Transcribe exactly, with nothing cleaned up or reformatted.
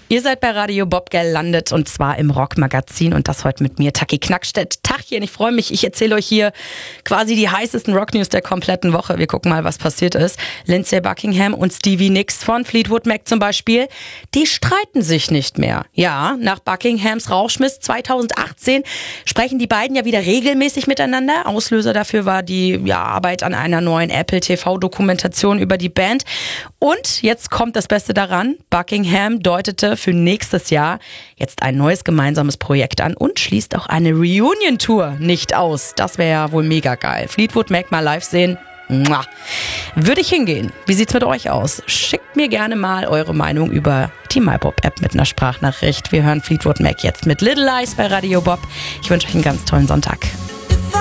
Ihr seid bei Radio Bob gelandet und zwar im Rockmagazin und das heute mit mir, Taki Knackstedt. Tachchen, ich freue mich, ich erzähle euch hier quasi die heißesten Rocknews der kompletten Woche. Wir gucken mal, was passiert ist. Lindsey Buckingham und Stevie Nicks von Fleetwood Mac zum Beispiel, die streiten sich nicht mehr. Ja, nach Buckinghams Rauschmiss zweitausendachtzehn sprechen die beiden ja wieder regelmäßig miteinander. Auslöser dafür war die ja, Arbeit an einer neuen Apple T V-Dokumentation über die Band. Und jetzt kommt das Beste daran, Buckingham deutete für nächstes Jahr jetzt ein neues gemeinsames Projekt an und schließt auch eine Reunion-Tour nicht aus. Das wäre ja wohl mega geil. Fleetwood Mac mal live sehen. Mua. Würde ich hingehen. Wie sieht's mit euch aus? Schickt mir gerne mal eure Meinung über die MyBob-App mit einer Sprachnachricht. Wir hören Fleetwood Mac jetzt mit Little Lies bei Radio Bob. Ich wünsche euch einen ganz tollen Sonntag.